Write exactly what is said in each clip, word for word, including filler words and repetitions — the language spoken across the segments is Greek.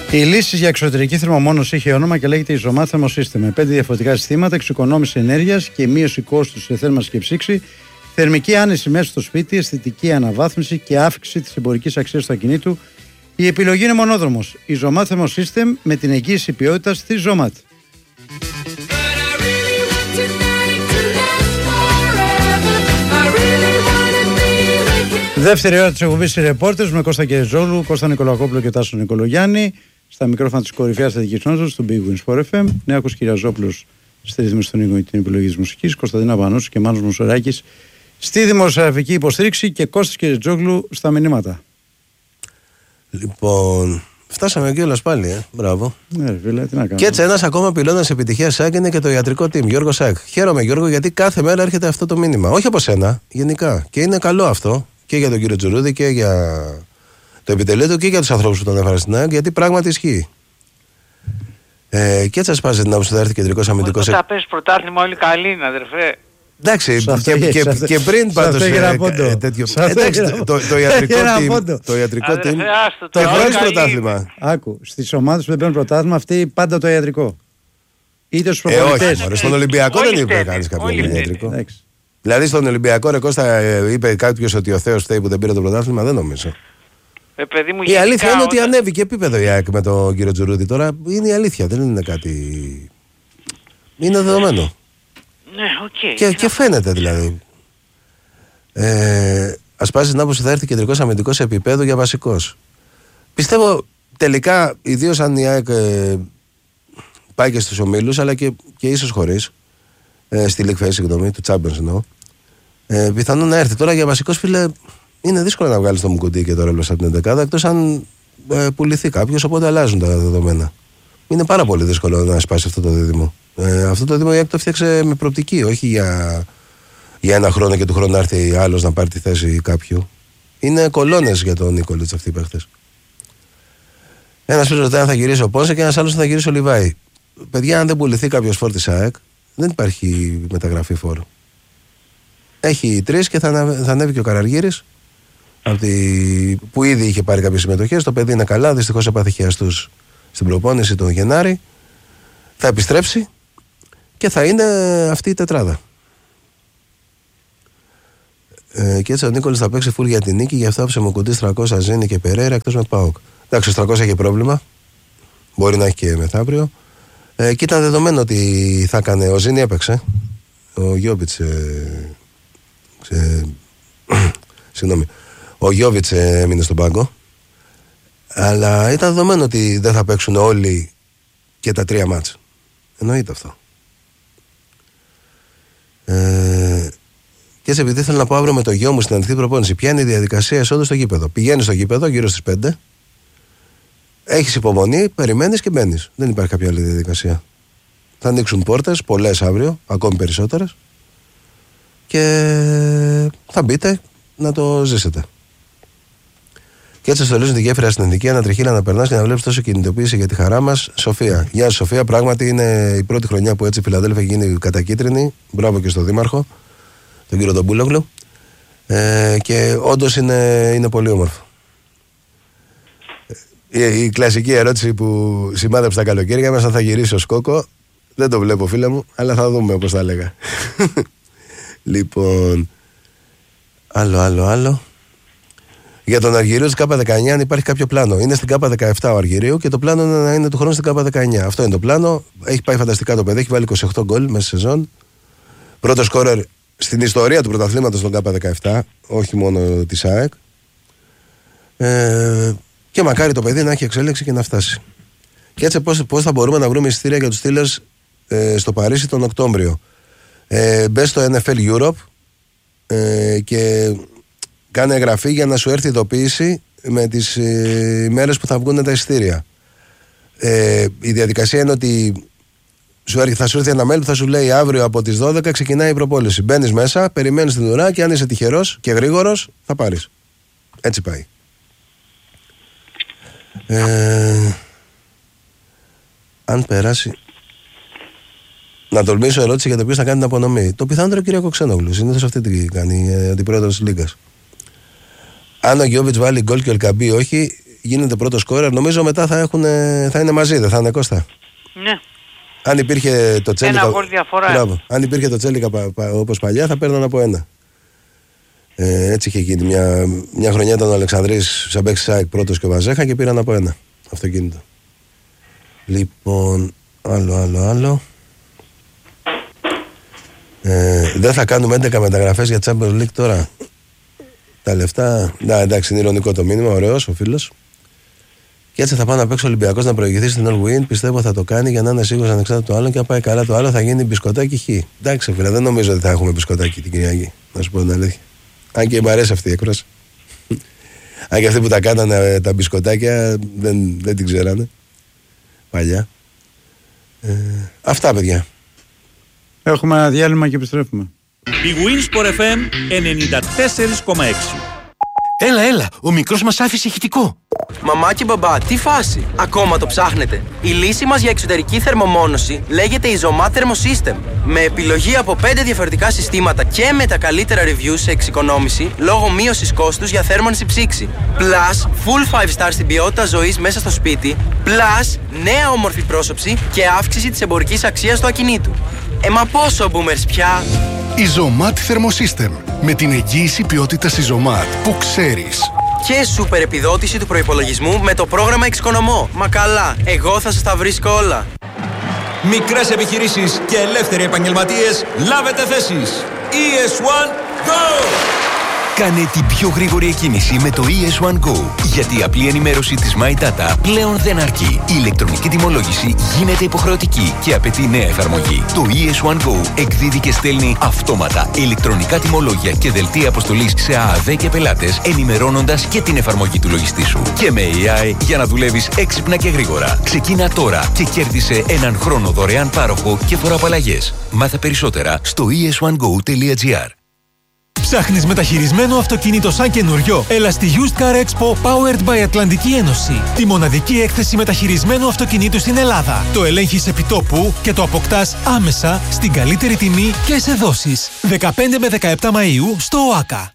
Η λύση για εξωτερική θερμομόνωση έχει όνομα και λέγεται Ιζωμάτ Θερμοσύστημα. Με πέντε διαφορετικά συστήματα, εξοικονόμηση ενέργειας και μείωση κόστους σε θέρμανση και ψήξη, θερμική άνεση μέσα στο σπίτι, αισθητική αναβάθμιση και αύξηση της εμπορικής αξίας του ακινήτου. Η επιλογή είναι μονόδρομος. Ιζωμάτ Θερμοσύστημα με την εγγύηση ποιότητας της Ιζωμάτ. Δεύτερη ώρα της εκπομπής οι ρεπόρτες με Κώστα Κεζόλου, Κώστα Νικολακόπουλο και Τάσο Νικολογιάννη. Στα μικρόφωνα της κορυφαίας θετικής νόσης του Big Win Sport εφ εμ. Νέακος Κυριαζόπουλος στη ρύθμιση των ήχων και την επιλογή της μουσικής. Κωνσταντίνα Πανούσου και Μάνος Μουσοράκης στη δημοσιογραφική υποστήριξη και Κώστας Κεζόλου στα μηνύματα. Λοιπόν, φτάσαμε κιόλας πάλι, ε. Μπράβο. Ναι, φίλε, τι να κάνουμε. Και έτσι ένας ακόμα πυλώνας επιτυχίας ΣΑΚ είναι και το ιατρικό team, Γιώργο ΣΑΚ. Χαίρομαι, Γιώργο, γιατί κάθε μέρα έρχεται αυτό το μήνυμα. Όχι από σένα, γενικά. Και είναι καλό αυτό και για τον κύριο Τζουρούδη και για το επιτελείο του και για τους ανθρώπους που τον έφεραν στην ΑΕΚ, γιατί πράγματι ισχύει. Ε, και έτσι ασπάζει την άποψη θα έρθει κεντρικός αμυντικός. Όταν θα πέσει πρωτάθλημα, όλοι καλοί είναι, αδερφέ. Εντάξει, και, και, και, και πριν πάντως ε, ε, τέτοιο. Εντάξει, το, το, το ιατρικό team. Το ιατρικό team. Το χωρίς πρωτάθλημα. Άκου, στις ομάδες που δεν παίρνουν πρωτάθλημα, αυτή πάντα το ιατρικό. Είτε στους προπονητές. Ε, όχι, στον Ολυμπιακό δεν είπε κανείς κάποιο ιατρικό. Δηλαδή στον Ολυμπιακό, ρε Κώστα, είπε κάποιος ότι ο Θεός φταίει που δεν πήρε το πρωτάθλημα, δεν νομίζω. Ε, παιδί μου, η αλήθεια είναι όταν... ότι ανέβηκε επίπεδο η ΑΕΚ με τον κύριο Τζουρούδη. Τώρα είναι η αλήθεια, δεν είναι κάτι. Είναι δεδομένο. Ναι, okay. Και, και φαίνεται δηλαδή. Ε, ασπάζει την άποψη θα έρθει κεντρικός αμυντικός επίπεδο για βασικός. Πιστεύω τελικά, ιδίως αν η ΑΕΚ ε, πάει και στους ομίλους, αλλά και, και ίσως χωρίς, ε, στη League Phase, συγγνώμη, του Champions εννοώ, ε, πιθανόν να έρθει. Τώρα για βασικός, φίλε, είναι δύσκολο να βγάλεις το Μουκουντί και το Ρέλος από την εντεκάδα, εκτός αν ε, πουληθεί κάποιος, οπότε αλλάζουν τα δεδομένα. Είναι πάρα πολύ δύσκολο να σπάσει αυτό το δίδυμο. Ε, αυτό το δίδυμο η ΑΕΚ το φτιάξε με προοπτική, όχι για, για ένα χρόνο και του χρόνου να έρθει άλλος να πάρει τη θέση κάποιου. Είναι κολόνες για τον Νίκολιτς αυτοί οι παίχτες. Ένας φίλος ρωτάει αν θα γυρίσει ο Πόνσε και ένας άλλος θα γυρίσει ο Λιβάη. Παιδιά, αν δεν πουληθεί κάποιος φόρ της ΑΕΚ, δεν υπάρχει μεταγραφή φόρου. Έχει τρεις και θα, αναβ... θα ανέβει και ο Καραργύρης, τη... που ήδη είχε πάρει κάποιες συμμετοχές. Το παιδί είναι καλά, δυστυχώς έπαθε χιαστούς στην προπόνηση τον Γενάρη. Θα επιστρέψει και θα είναι αυτή η τετράδα. Ε, και έτσι ο Νίκολης θα παίξει φουλ για την νίκη, γι' αυτό άφησε Μουκουντή, τριακόσια Ζήνη και Περέρα εκτός με ΠΑΟΚ. Εντάξει, ο τριακόσια έχει πρόβλημα. Μπορεί να έχει και μεθαύριο. Ε, και ήταν δεδομένο ότι θα έκανε. Ο Ζήνη έπαιξε. Ο Γιόβιτς. Ε, ε, συγγνώμη. Ο Γιόβιτς ε, έμεινε στον πάγκο. Αλλά ήταν δεδομένο ότι δεν θα παίξουν όλοι και τα τρία μάτς. Εννοείται αυτό. Ε, και έτσι επειδή θέλω να πάω αύριο με το γιο μου στην ανοιχτή προπόνηση, ποια είναι η διαδικασία εισόδου στο γήπεδο. Πηγαίνεις στο γήπεδο γύρω στις πέντε, έχεις υπομονή, περιμένεις και μπαίνεις. Δεν υπάρχει κάποια άλλη διαδικασία. Θα ανοίξουν πόρτες, πολλές αύριο, ακόμη περισσότερες, και θα μπείτε να το ζήσετε. Και έτσι στολίζουν τη γέφυρα στην Εθνική Ανατριχίλα να περνάς και να βλέπεις τόσο κινητοποίηση για τη χαρά μας. Σοφία. Γεια σας, Σοφία. Πράγματι είναι η πρώτη χρονιά που έτσι η Φιλαδέλφια έχει γίνει κατακίτρινη. Μπράβο και στον Δήμαρχο, τον κύριο Ντομπούλογλου. Ε, και όντως είναι, είναι πολύ όμορφο. Η, η κλασική ερώτηση που σημάδεψε τα καλοκαίρια μας, αν θα γυρίσει ο Σκόκο. Δεν το βλέπω, φίλε μου, αλλά θα δούμε, όπως θα έλεγα. Λοιπόν, άλλο, άλλο, άλλο. Για τον Αργυρίου της ΚΑΠΑ δεκαεννιά, αν υπάρχει κάποιο πλάνο. Είναι στην ΚΑΠΑ δεκαεπτά ο Αργυρίου και το πλάνο είναι να είναι του χρόνου στην ΚΑΠΑ δεκαεννιά. Αυτό είναι το πλάνο. Έχει πάει φανταστικά το παιδί, έχει βάλει είκοσι οκτώ γκολ μέσα στη σεζόν. Πρώτο σκόρερ στην ιστορία του πρωταθλήματος στον ΚΑΠΑ δεκαεπτά, όχι μόνο της ΑΕΚ. Ε, και μακάρι το παιδί να έχει εξέλιξη και να φτάσει. Και έτσι πώς, πώς θα μπορούμε να βρούμε εισιτήρια για τους Steelers ε, στο Παρίσι τον Οκτώβριο. Ε, μπες στο N F L Europe ε, και κάνε εγγραφή για να σου έρθει ειδοποίηση με τις ε, μέρες που θα βγουν τα εισιτήρια. Ε, η διαδικασία είναι ότι σου έρθει, θα σου έρθει ένα mail που θα σου λέει αύριο από τις δώδεκα ξεκινάει η προπόληση. Μπαίνεις μέσα, περιμένεις την ουρά και αν είσαι τυχερός και γρήγορος θα πάρεις. Έτσι πάει. Ε, αν περάσει. Να τολμήσω ερώτηση για το ποιος θα κάνει την απονομή. Το πιθανότερο κύριο Κοξένογλου. Συνήθως αυτή την κάνει η αντιπρόεδρος της Λίγκας. Αν ο Γιόβιτς βάλει γκολ και ο Ελκαμπή όχι, γίνεται πρώτο σκόρερ, νομίζω μετά θα, έχουν, θα είναι μαζί, δεν θα είναι, Κώστα? Ναι. Αν υπήρχε το Τσέλικα. Ένα γκολ διαφορά. Μπράβο. Αν υπήρχε το Τσέλικα όπως παλιά, θα παίρναν από ένα. Ε, έτσι είχε γίνει. Μια, μια χρονιά ήταν ο Αλεξανδρής σαν παίξει ΣΑΕΚ πρώτος και ο Βαζέχα και πήραν από ένα αυτοκίνητο. Λοιπόν, άλλο, άλλο, άλλο. Ε, δεν θα κάνουμε έντεκα μεταγραφές για Champions League τώρα. Τα λεφτά. Να, εντάξει, είναι ειρωνικό το μήνυμα, ωραίος ο φίλος. Και έτσι θα πάει να παίξει ο Ολυμπιακός να προηγηθεί στην All Win. Πιστεύω θα το κάνει για να είναι σίγουρος ανεξάρτητα το άλλο και να πάει καλά το άλλο θα γίνει μπισκοτάκι χ. Εντάξει, φίλε, δεν νομίζω ότι θα έχουμε μπισκοτάκι την Κυριακή. Να σου πω την αλήθεια. Αν και μου αρέσει αυτή η έκφραση. Αν και αυτοί που τα κάνανε τα μπισκοτάκια δεν, δεν την ξέρανε παλιά. Ε, αυτά, παιδιά. Έχουμε ένα διάλειμμα και επιστρέφουμε. Η Winsport εφ εμ ενενήντα τέσσερα κόμμα έξι. Έλα, έλα, ο μικρός μας άφησε ηχητικό. Μαμά και μπαμπά, τι φάση! Ακόμα το ψάχνετε? Η λύση μας για εξωτερική θερμομόνωση λέγεται Isomat Thermosystem. Με επιλογή από πέντε διαφορετικά συστήματα και με τα καλύτερα reviews σε εξοικονόμηση λόγω μείωσης κόστους για θέρμανση ψήξη. Plus, full five star στην ποιότητα ζωής μέσα στο σπίτι. Plus, νέα όμορφη πρόσωψη και αύξηση της εμπορικής αξίας του ακινήτου. Ε, μα πόσο boomers πια! Isomat Thermosystem. Με την εγγύηση ποιότητας Isomat που ξέρεις. Και σούπερ επιδότηση του προϋπολογισμού με το πρόγραμμα Εξοικονομώ. Μα καλά, εγώ θα σας τα βρίσκω όλα. Μικρές επιχειρήσεις και ελεύθεροι επαγγελματίες, λάβετε θέσεις. ι ες ουάν Go! Κάνε την πιο γρήγορη εκκίνηση με το ι ες ουάν Go. Γιατί η απλή ενημέρωση της My Data πλέον δεν αρκεί. Η ηλεκτρονική τιμολόγηση γίνεται υποχρεωτική και απαιτεί νέα εφαρμογή. Το ι ες ουάν Go εκδίδει και στέλνει αυτόματα ηλεκτρονικά τιμολόγια και δελτία αποστολής σε ΑΑΔ και πελάτες, ενημερώνοντας και την εφαρμογή του λογιστή σου. Και με έι άι για να δουλεύεις έξυπνα και γρήγορα. Ξεκίνα τώρα και κέρδισε έναν χρόνο δωρεάν πάροχο και φοροαπαλλαγές. Μάθε περισσότερα στο ι ες ουάν go τελεία τζι άρ. Ψάχνεις μεταχειρισμένο αυτοκίνητο σαν καινούριο? Έλα στη Used Car Expo Powered by Ατλαντική Ένωση. Τη μοναδική έκθεση μεταχειρισμένου αυτοκινήτου στην Ελλάδα. Το ελέγχεις επί τόπου και το αποκτάς άμεσα στην καλύτερη τιμή και σε δόσεις. δεκαπέντε με δεκαεπτά Μαΐου στο ΟΑΚΑ.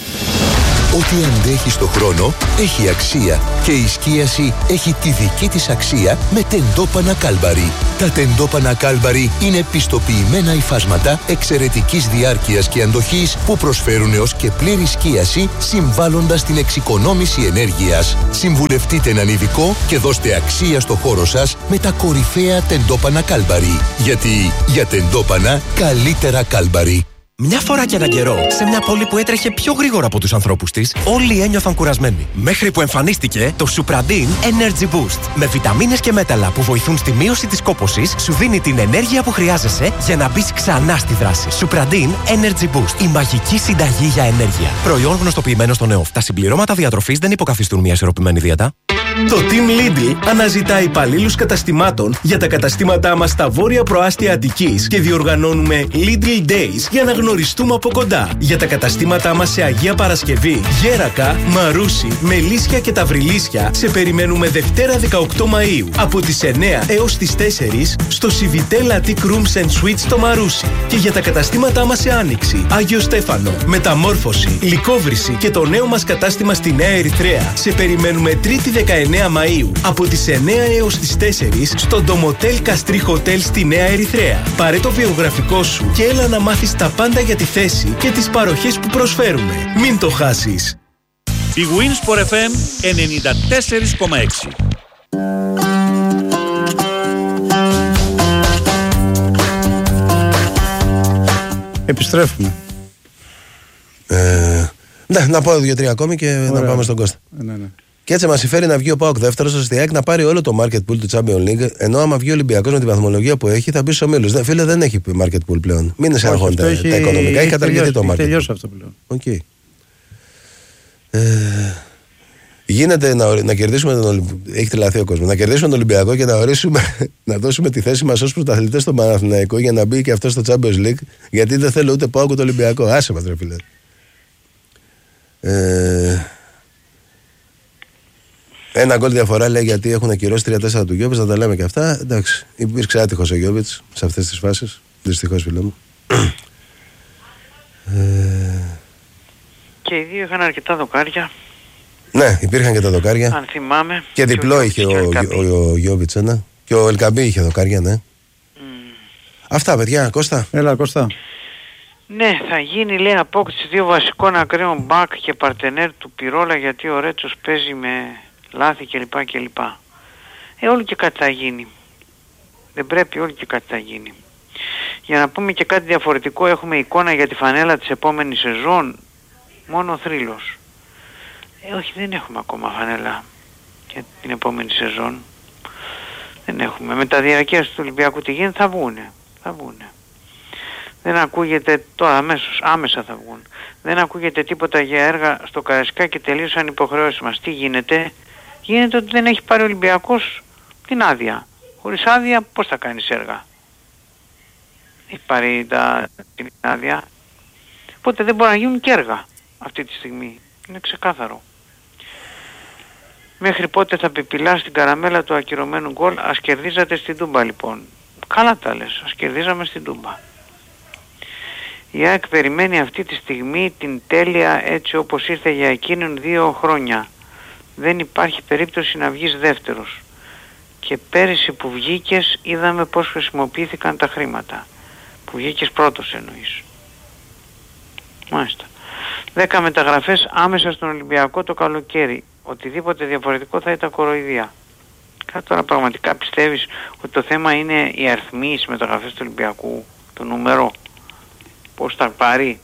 Ό,τι αντέχει στο χρόνο έχει αξία και η σκίαση έχει τη δική της αξία με τεντόπανα Κάλμπαρι. Τα τεντόπανα Κάλμπαρι είναι πιστοποιημένα υφάσματα εξαιρετικής διάρκειας και αντοχής που προσφέρουν έως και πλήρη σκίαση συμβάλλοντας στην εξοικονόμηση ενέργειας. Συμβουλευτείτε έναν ειδικό και δώστε αξία στο χώρο σας με τα κορυφαία τεντόπανα Κάλμπαρι. Γιατί για τεντόπανα καλύτερα Κάλμπαρι. Μια φορά και έναν καιρό, σε μια πόλη που έτρεχε πιο γρήγορα από τους ανθρώπους της, όλοι ένιωθαν κουρασμένοι. Μέχρι που εμφανίστηκε το Supradin Energy Boost. Με βιταμίνες και μέταλλα που βοηθούν στη μείωση της κόπωσης, σου δίνει την ενέργεια που χρειάζεσαι για να μπεις ξανά στη δράση. Supradin Energy Boost. Η μαγική συνταγή για ενέργεια. Προϊόν γνωστοποιημένο στον ΕΟΦ. Τα συμπληρώματα διατροφής δεν υποκαθιστούν μια ισορροπημένη δίαιτα. Το Team Lidl αναζητά υπαλλήλους καταστημάτων για τα καταστήματά μας στα βόρεια προάστια Αττικής και διοργανώνουμε Lidl Days για να γνωριστούμε από κοντά. Για τα καταστήματά μας σε Αγία Παρασκευή, Γέρακα, Μαρούσι, Μελίσια και Ταυριλίσια σε περιμένουμε Δευτέρα δεκαοκτώ Μαΐου από τις εννιά έως τις τέσσερις στο Civitel Attic Rooms and Suites στο Μαρούσι. Και για τα καταστήματά μας σε Άνοιξη, Άγιο Στέφανο, Μεταμόρφωση, Λυκόβρηση και το νέο μας κατάστημα στη Νέα Ερυθρέα σε περιμένουμε Τρίτη δεκαεννιά Μαΐου από τις εννιά έως τις τέσσερις στο Ντομοτέλ Καστρί Hotel στη Νέα Ερυθρέα. Πάρε το βιογραφικό σου και έλα να μάθεις τα πάντα για τη θέση και τις παροχές που προσφέρουμε. Μην το χάσεις. Η Winsport εφ εμ ενενήντα τέσσερα κόμμα έξι. Επιστρέφουμε. Ε, ναι, να πω δύο-τρία ακόμη και Ωραία. να πάμε στον Κώστα. Ναι, ναι. Και έτσι μας συμφέρει να βγει ο ΠΑΟΚ δεύτερος, ώστε η ΑΕΚ να πάρει όλο το market pool του Champions League. Ενώ άμα βγει ο Ολυμπιακός με τη βαθμολογία που έχει, θα μπει στους ομίλους. Φίλε, δεν έχει market pool πλέον. Μην σε αγχώνετε τα, έχει, τα οικονομικά. Έχει, έχει καταργηθεί το market. Έχει τελειώσει αυτό πλέον. Okay. Ε, γίνεται να, να κερδίσουμε τον Ολυμπιακό. Έχει τρελαθεί ο κόσμος. Να κερδίσουμε τον Ολυμπιακό και να ορίσουμε, να δώσουμε τη θέση μας ως πρωταθλητές στον Παναθηναϊκό για να μπει και αυτό στο Champions League. Γιατί δεν θέλω ούτε ΠΑΟΚ ούτε Ολυμπιακό. Άσε μας, ρε φίλε. Ε, Ένα γκολ διαφορά λέει γιατί έχουν ακυρώσει τρία τέσσερα του Γιώβιτς, να τα λέμε και αυτά. Εντάξει, υπήρξε άτυχος ο Γιώβιτς σε αυτές τις φάσεις. Δυστυχώς, φίλε μου. ε... Και οι δύο είχαν αρκετά δοκάρια. Ναι, υπήρχαν και τα δοκάρια. Αν θυμάμαι. Και διπλό είχε ο, ο, ο, ο Γιώβιτς, ναι. Και ο Ελκαμπή είχε δοκάρια, ναι. Mm. Αυτά, παιδιά, Κώστα. Έλα, Κώστα. Ναι, θα γίνει, λέει, απόκτηση δύο βασικών ακραίων μπακ και παρτενέρ του Πυρόλα, γιατί ο Ρέτσος παίζει με λάθη κλπ. κλπ. Ε, όλο και κάτι θα γίνει. Δεν πρέπει, όλο και κάτι θα γίνει. Για να πούμε και κάτι διαφορετικό, έχουμε εικόνα για τη φανέλα της επόμενης σεζόν. Μόνο ο θρύλος. Ε, όχι, δεν έχουμε ακόμα φανέλα για την επόμενη σεζόν. Δεν έχουμε. Με τα διαρκείας του Ολυμπιακού τι γίνεται, θα βγουνε. Θα βγουνε. Δεν ακούγεται τώρα αμέσως, άμεσα θα βγουν. Δεν ακούγεται τίποτα για έργα στο Καραϊσκάκι και τελείωσαν υποχρεώσεις μας. Τι γίνεται? Γίνεται ότι δεν έχει πάρει ο Ολυμπιακός την άδεια. Χωρίς άδεια πώς θα κάνεις έργα? Έχει πάρει τα, την άδεια. Οπότε δεν μπορεί να γίνουν και έργα αυτή τη στιγμή. Είναι ξεκάθαρο. Μέχρι πότε θα πεπιλάς την καραμέλα του ακυρωμένου γκολ? Ας κερδίζατε στην Τούμπα λοιπόν. Καλά τα λες, ας κερδίζαμε στην Τούμπα. Η ΑΕΚ περιμένει αυτή τη στιγμή την τέλεια έτσι όπως ήρθε για εκείνον δύο χρόνια. Δεν υπάρχει περίπτωση να βγεις δεύτερος. Και πέρυσι που βγήκες είδαμε πώς χρησιμοποιήθηκαν τα χρήματα. Που βγήκες πρώτος εννοείς. Μάλιστα. Δέκα μεταγραφές άμεσα στον Ολυμπιακό το καλοκαίρι. Οτιδήποτε διαφορετικό θα ήταν κοροϊδία. Κάτι τώρα πραγματικά πιστεύεις ότι το θέμα είναι οι αριθμοί, οι μεταγραφές του Ολυμπιακού, το νούμερο, πώς θα πάρει?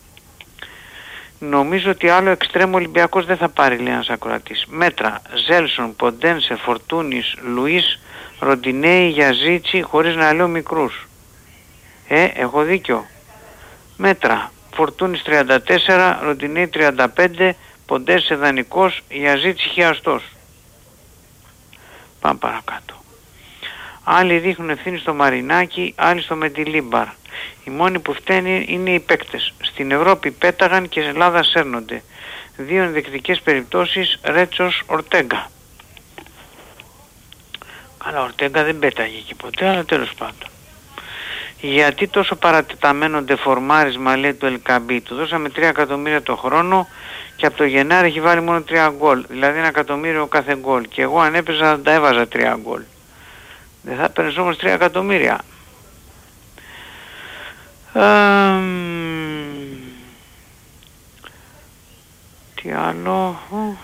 Νομίζω ότι άλλο εξτρέμο Ολυμπιακός δεν θα πάρει, λέει ένας ακροατής. Μέτρα, Ζέλσον, Ποντένσε, Φορτούνης, Λουίς, Ροντινέη, Γιαζίτσι, χωρίς να λέω μικρούς. Ε, έχω δίκιο. Μέτρα, Φορτούνης τριάντα τέσσερα, Ροντινέη τριάντα πέντε, Ποντένσε δανεικός, Γιαζίτσι χιαστός. Πάμε παρακάτω. Άλλοι δείχνουν ευθύνη στο Μαρινάκι, άλλοι στο Μεντιλίμπαρ. Οι μόνοι που φταίνει είναι οι παίκτες. Στην Ευρώπη πέταγαν και στην Ελλάδα σέρνονται. Δύο ενδεικτικές περιπτώσεις, Ρέτσος, Ορτέγκα. Καλά, ο Ορτέγκα δεν πέταγε εκεί ποτέ, αλλά τέλος πάντων. Γιατί τόσο παρατεταμένο ντεφορμάρισμα, λέει του Ελκαμπή? Του δώσαμε τρία εκατομμύρια το χρόνο και από το Γενάρη έχει βάλει μόνο τρία γκολ. Δηλαδή ένα εκατομμύριο κάθε γκολ. Και εγώ αν έπαιζα θα τα έβαζα τρία γκολ. Δεν θα παίρνεις όμως τρία εκατομμύρια. Ε, τι άλλο?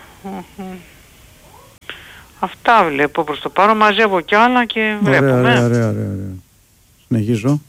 Αυτά βλέπω προς το παρόν. Μαζεύω κι άλλα και βλέπουμε. Ωραία, ωραία, ωραία, ωραία. Συνεχίζω.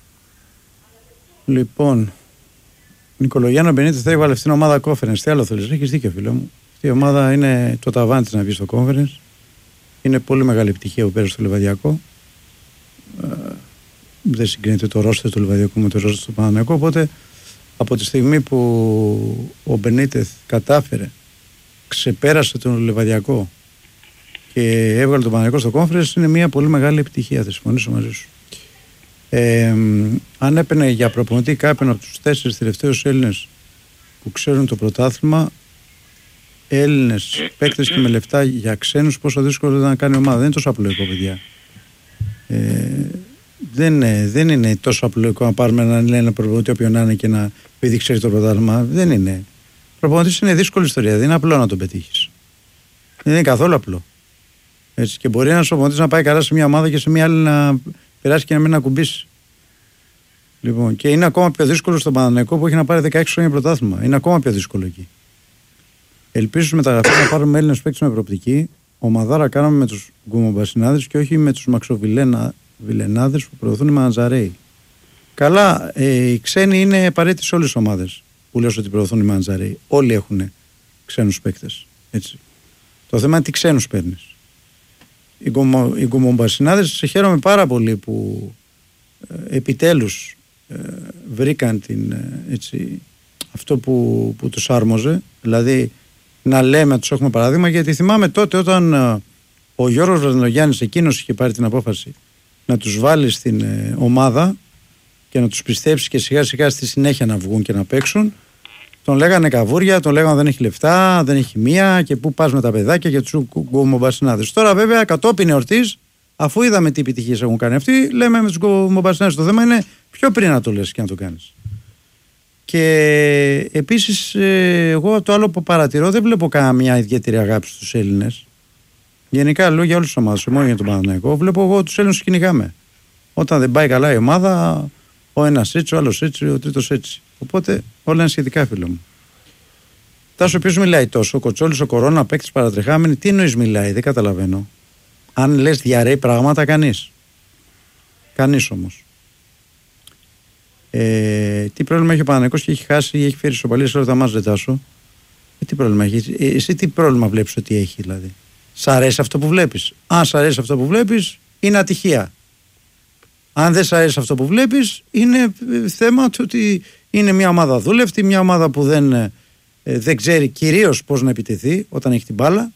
Λοιπόν, Νικολογιάννο Μπενίτες θα έβαλε στην ομάδα Conference. Τι άλλο θέλεις? Έχεις δίκιο, φίλε μου. Αυτή η ομάδα είναι το ταβάνι της να βγει στο Conference. Είναι πολύ μεγάλη επιτυχία που πέρασε στο Λιβαδιακό. Ε, δεν συγκρίνεται το ρόστερ του Λιβαδιακού με το ρόστερ του Παναθηναϊκού. Οπότε από τη στιγμή που ο Μπενίτες κατάφερε, ξεπέρασε τον Λιβαδιακό και έβγαλε τον Παναθηναϊκό στο Conference, είναι μια πολύ μεγάλη επιτυχία. Θα συμφωνήσω μαζί σου. Ε, αν έπαιρνε για προπονητή κάποιον από τους τέσσερις τελευταίους Έλληνες που ξέρουν το πρωτάθλημα, Έλληνες παίκτες και με λεφτά για ξένους, πόσο δύσκολο ήταν να κάνει ομάδα. Δεν είναι τόσο απλοϊκό, παιδιά. Ε, δεν, είναι, δεν είναι τόσο απλοϊκό να πάρουμε έναν ένα προπονητή όποιον να είναι και να επειδή ξέρει το πρωτάθλημα. Δεν είναι. Προπονητής είναι δύσκολη ιστορία. Δεν είναι απλό να τον πετύχεις. Δεν είναι καθόλου απλό. Έτσι, και μπορεί ένας προπονητής να πάει καλά σε μια ομάδα και σε μια άλλη να περάσει και να μην ακουμπήσει. Λοιπόν, και είναι ακόμα πιο δύσκολο στον Παναθηναϊκό που έχει να πάρει δεκαέξι χρόνια πρωτάθλημα. Είναι ακόμα πιο δύσκολο εκεί. Ελπίζω στις μεταγραφές να πάρουμε Έλληνες παίκτες με προοπτική. Ομαδάρα κάναμε με τους γκουμομπασινάδες και όχι με τους μαξοβιλενάδες που προωθούν οι Μανατζαρέοι. Καλά, ε, οι ξένοι είναι απαραίτητοι σε όλες τις ομάδες που λέω ότι προωθούν οι Μανατζαρέοι. Όλοι έχουν ξένους παίκτες. Έτσι. Το θέμα είναι τι ξένους παίρνεις. Οι, γκουμο, οι γκουμομπασινάδες χαίρομαι πάρα πολύ που ε, επιτέλους ε, βρήκαν την, ε, έτσι, αυτό που, που τους άρμοζε. Δηλαδή να λέμε, τους έχουμε παράδειγμα, γιατί θυμάμαι τότε όταν ε, ο Γιώργος Βραδινογιάννης εκείνος είχε πάρει την απόφαση να τους βάλει στην ε, ομάδα και να τους πιστέψει και σιγά σιγά στη συνέχεια να βγουν και να παίξουν, τον λέγανε καβούρια, τον λέγανε δεν έχει λεφτά, δεν έχει μία και πού πας με τα παιδάκια και τους γκομομπασινάδες. Τώρα βέβαια κατόπιν εορτής, αφού είδαμε τι επιτυχίες έχουν κάνει αυτοί, λέμε με τους γκομομπασινάδες. Το θέμα είναι πιο πριν να το λες και να το κάνεις. Και επίσης ε, εγώ το άλλο που παρατηρώ, δεν βλέπω καμία ιδιαίτερη αγάπη στους Έλληνες. Γενικά λέω για όλες τις ομάδες, μόνο για τον Παναθηναϊκό. Βλέπω εγώ τους Έλληνες τους κυνηγάμε. Όταν δεν πάει καλά η ομάδα, ο ένας έτσι, ο άλλος έτσι, ο τρίτος έτσι. Οπότε όλα είναι σχετικά, φίλο μου. Τάσο, ποιος μιλάει τόσο, ο Κοτσόλης, ο Κορώνα, παίκτης παρατρεχάμενοι, τι εννοείς μιλάει, δεν καταλαβαίνω. Αν λες διαρρέει πράγματα, κανείς. Κανείς όμως. Ε, τι πρόβλημα έχει ο Παναθηναϊκός και έχει χάσει ή έχει φέρει ισοπαλία σε όλα τα μάτς, Τάσο. Ε, τι πρόβλημα έχει, ε, εσύ τι πρόβλημα βλέπεις ότι έχει, δηλαδή. Σ' αρέσει αυτό που βλέπεις. Αν σ' αρέσει αυτό που βλέπεις, είναι ατυχία. Αν δεν σ' αρέσει αυτό που βλέπεις, είναι θέμα του ότι είναι μια ομάδα δούλευτη, μια ομάδα που δεν, ε, δεν ξέρει κυρίως πώς να επιτεθεί όταν έχει την μπάλα.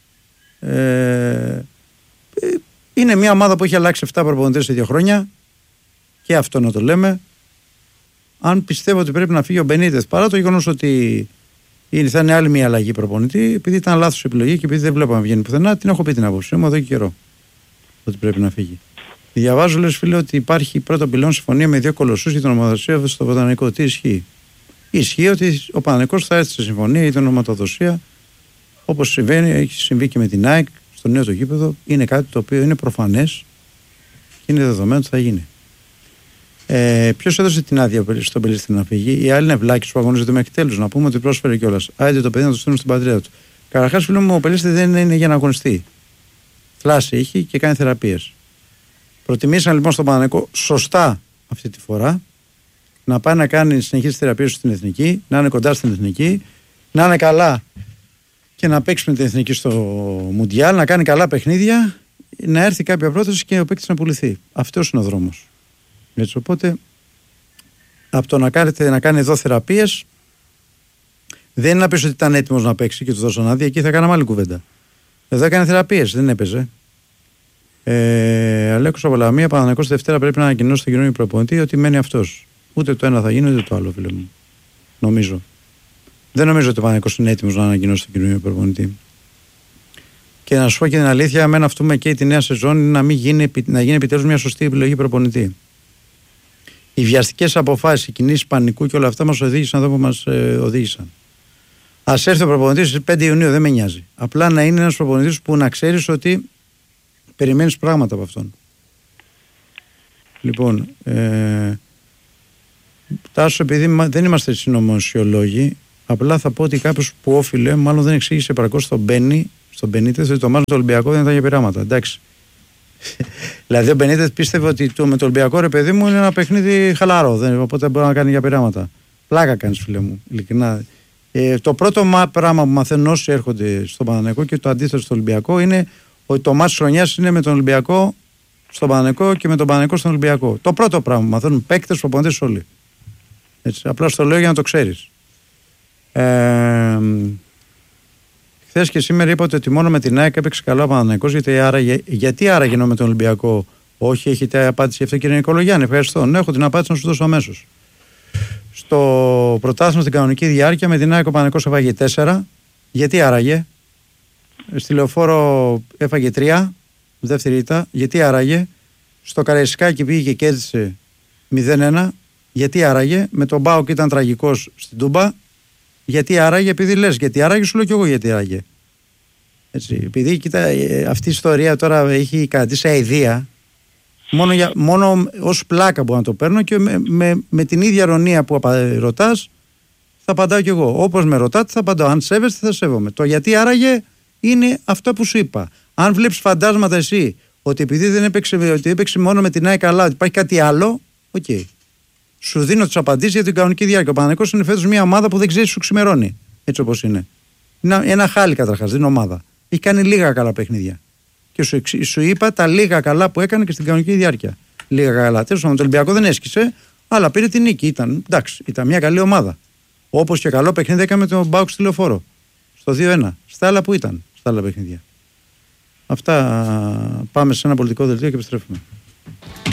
Ε, είναι μια ομάδα που έχει αλλάξει επτά προπονητές σε δύο χρόνια, και αυτό να το λέμε. Αν πιστεύω ότι πρέπει να φύγει ο Μπενίτεθ, παρά το γεγονός ότι είναι, θα είναι άλλη μια αλλαγή προπονητή, επειδή ήταν λάθος επιλογή και επειδή δεν βλέπω να βγαίνει πουθενά, την έχω πει την άποψή μου εδώ και καιρό ότι πρέπει να φύγει. Διαβάζω, λες φίλε, ότι υπάρχει πρώτο πυλόν συμφωνία με δύο κολοσσούς για την ονοματοδοσία στο Παναθηναϊκό. Τι ισχύει? Ισχύει ότι ο Παναθηναϊκός θα έρθει σε συμφωνία για την ονοματοδοσία, όπως συμβαίνει, έχει συμβεί και με την ΑΕΚ στο νέο το γήπεδο. Είναι κάτι το οποίο είναι προφανές και είναι δεδομένο ότι θα γίνει. Ε, Ποιος έδωσε την άδεια στον Πελίστη να φύγει? Οι άλλοι είναι βλάκες που αγωνίζονται μέχρι τέλους. Να πούμε ότι πρόσφερε κιόλας. Άιντε το παιδί να το στείλουν στην πατρίδα του. Καταρχάς, φίλο μου, ο Πελίστη δεν είναι για να αγωνιστεί. Θλάση έχει και κάνει θεραπείες. Προτιμήσαν λοιπόν στον Παναθηναϊκό σωστά αυτή τη φορά να πάει να κάνει συνεχείς θεραπείες στην Εθνική, να είναι κοντά στην Εθνική, να είναι καλά και να παίξει με την Εθνική στο Μουντιάλ, να κάνει καλά παιχνίδια, να έρθει κάποια πρόταση και ο παίκτης να πουληθεί. Αυτός είναι ο δρόμος. Έτσι, οπότε από το να, κάνετε, να κάνει εδώ θεραπείες, δεν είναι να πεις ότι ήταν έτοιμος να παίξει και του δώσαν άδεια, εκεί θα κάναμε άλλη κουβέντα. Εδώ έκανε θεραπείες, δεν έπαιζε. Ε, Αλέκος από Λαμία, Παναθηναϊκός Δευτέρα πρέπει να ανακοινώσει τον καινούριο προπονητή ότι μένει αυτός. Ούτε το ένα θα γίνει, ούτε το άλλο, φίλε μου. Νομίζω. Δεν νομίζω ότι ο Παναθηναϊκός είναι έτοιμος να ανακοινώσει τον καινούριο προπονητή. Και να σου πω και την αλήθεια, εμένα αυτό με καίει τη νέα σεζόν είναι να, μην γίνει, να γίνει επιτέλους μια σωστή επιλογή προπονητή. Οι βιαστικές αποφάσεις, οι κινήσεις πανικού και όλα αυτά μας οδήγησαν εδώ που μας ε, οδήγησαν. Ας έρθει ο προπονητής στις πέντε Ιουνίου, δεν με νοιάζει. Απλά να είναι ένας προπονητής που να ξέρεις ότι περιμένεις πράγματα από αυτόν. Λοιπόν, ε, Τάσο, επειδή δεν είμαστε συνωμοσιολόγοι, απλά θα πω ότι κάποιος που όφιλε, μάλλον δεν εξήγησε επαρκώς στον Μπένι, στον Μπενίτεθ, ότι το μάλλον το Ολυμπιακό δεν ήταν για πειράματα. Εντάξει. Δηλαδή, ο Μπενίτεθ πίστευε ότι το, με το Ολυμπιακό, ρε παιδί μου, είναι ένα παιχνίδι χαλαρό. Δεν, οπότε μπορεί να κάνει για πειράματα. Πλάκα κάνεις, φίλε μου, ειλικρινά. Ε, το πρώτο πράγμα που μαθαίνουν όσοι έρχονται στον Παναθηναϊκό και το αντίθετο στο Ολυμπιακό είναι ότι το μάτς χρονιάς είναι με τον Ολυμπιακό στον Παναθηναϊκό και με τον Παναθηναϊκό στον Ολυμπιακό. Το πρώτο πράγμα που μαθαίνουν παίκτες, προπονητές όλοι. Έτσι, απλά στο λέω για να το ξέρεις. Ε, Χθες και σήμερα είπατε ότι μόνο με την ΑΕΚ έπαιξε καλά ο Παναθηναϊκός. Γιατί άραγε, γιατί άραγε ενώ με τον Ολυμπιακό? Όχι, έχετε απάντηση γι' αυτό, κύριε Νικολογιάννη? Ευχαριστώ. Ναι, έχω την απάντηση να σου δώσω αμέσως. Στο πρωτάθλημα στην κανονική διάρκεια με την ΑΕΚ ο Παναθηναϊκός έφαγε τέσσερα. Γιατί άραγε? Στη Λεωφόρο έφαγε τρία, δεύτερη ήττα. Γιατί άραγε? Στο Καραϊσκάκι πήγε και κέρδισε μηδέν ένα. Γιατί άραγε? Με τον ΠΑΟΚ ήταν τραγικός στην Τούμπα. Γιατί άραγε? Επειδή λες γιατί άραγε, σου λέω κι εγώ γιατί άραγε. Έτσι, επειδή κοίτα, αυτή η ιστορία τώρα έχει κρατήσει αηδία. Μόνο, για, μόνο ως πλάκα μπορώ να το παίρνω και με, με, με την ίδια ηρωνία που ρωτάς θα απαντάω κι εγώ. Όπως με ρωτάτε θα απαντάω. Αν σέβεστε θα σέβομαι. Το γιατί άραγε είναι αυτό που σου είπα. Αν βλέπεις φαντάσματα εσύ ότι επειδή δεν έπαιξε, ότι έπαιξε μόνο με την ΑΕΚ καλά, ότι υπάρχει κάτι άλλο, οκ. Okay. Σου δίνω τις απαντήσεις για την κανονική διάρκεια. Ο Παναθηναϊκός είναι φέτος μια ομάδα που δεν ξέρει, σου ξημερώνει. Έτσι όπως είναι. Είναι ένα χάλι καταρχάς, δεν είναι ομάδα. Έχει κάνει λίγα καλά παιχνίδια. Και σου, σου είπα τα λίγα καλά που έκανε και στην κανονική διάρκεια. Λίγα καλά. Τέλος πάντων, το Ολυμπιακό δεν έσκησε, αλλά πήρε την νίκη. Ήταν, εντάξει, ήταν μια καλή ομάδα. Όπως και καλό παιχνίδι έκανε με τον ΠΑΟΚ στη Λεωφόρο. Στο δύο ένα. Στα άλλα που ήταν, στα άλλα παιχνίδια. Αυτά, πάμε σε ένα πολιτικό δελτίο και επιστρέφουμε.